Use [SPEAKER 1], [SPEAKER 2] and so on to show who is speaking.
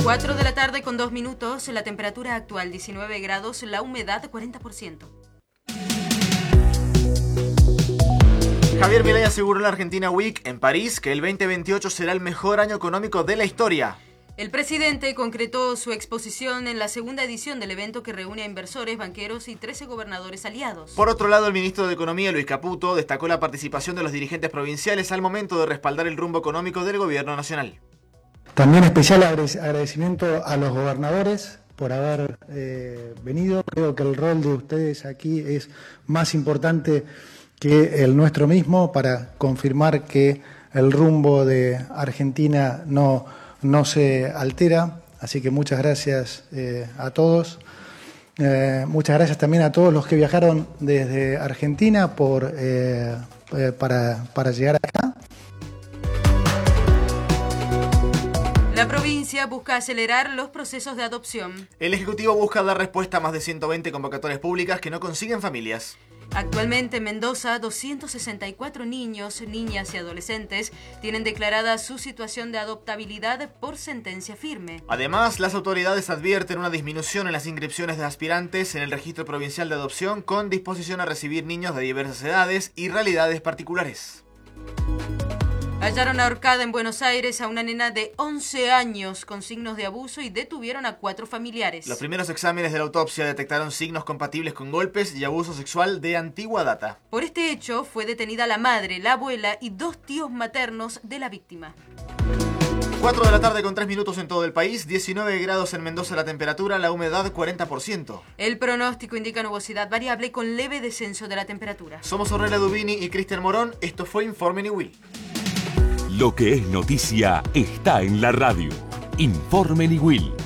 [SPEAKER 1] 4 de la tarde con 2 minutos, la temperatura actual 19 grados, la humedad 40%.
[SPEAKER 2] Javier Milei aseguró en la Argentina Week en París que el 2028 será el mejor año económico de la historia.
[SPEAKER 1] El presidente concretó su exposición en la segunda edición del evento que reúne a inversores, banqueros y 13 gobernadores aliados.
[SPEAKER 2] Por otro lado, el ministro de Economía, Luis Caputo, destacó la participación de los dirigentes provinciales al momento de respaldar el rumbo económico del gobierno nacional.
[SPEAKER 3] También especial agradecimiento a los gobernadores por haber venido. Creo que el rol de ustedes aquí es más importante que el nuestro mismo para confirmar que el rumbo de Argentina no se altera. Así que muchas gracias a todos. Muchas gracias también a todos los que viajaron desde Argentina para llegar acá.
[SPEAKER 1] La provincia busca acelerar los procesos de adopción.
[SPEAKER 2] El Ejecutivo busca dar respuesta a más de 120 convocatorias públicas que no consiguen familias.
[SPEAKER 1] Actualmente en Mendoza, 264 niños, niñas y adolescentes tienen declarada su situación de adoptabilidad por sentencia firme.
[SPEAKER 2] Además, las autoridades advierten una disminución en las inscripciones de aspirantes en el Registro Provincial de Adopción con disposición a recibir niños de diversas edades y realidades particulares.
[SPEAKER 1] Hallaron ahorcada en Buenos Aires a una nena de 11 años con signos de abuso y detuvieron a 4 familiares.
[SPEAKER 2] Los primeros exámenes de la autopsia detectaron signos compatibles con golpes y abuso sexual de antigua data.
[SPEAKER 1] Por este hecho fue detenida la madre, la abuela y 2 tíos maternos de la víctima.
[SPEAKER 2] 4 de la tarde con 3 minutos en todo el país, 19 grados en Mendoza la temperatura, la humedad 40%.
[SPEAKER 1] El pronóstico indica nubosidad variable con leve descenso de la temperatura.
[SPEAKER 2] Somos Ornella Dubini y Cristian Morón, esto fue Informe Niwil.
[SPEAKER 4] Lo que es noticia está en la radio. Informe Niwil.